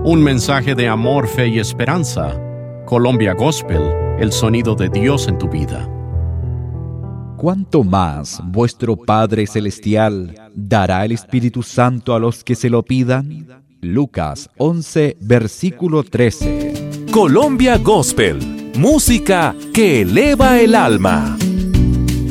Un mensaje de amor, fe y esperanza. Colombia Gospel, el sonido de Dios en tu vida. ¿Cuánto más vuestro Padre Celestial dará el Espíritu Santo a los que se lo pidan? Lucas 11, versículo 13. Colombia Gospel, música que eleva el alma.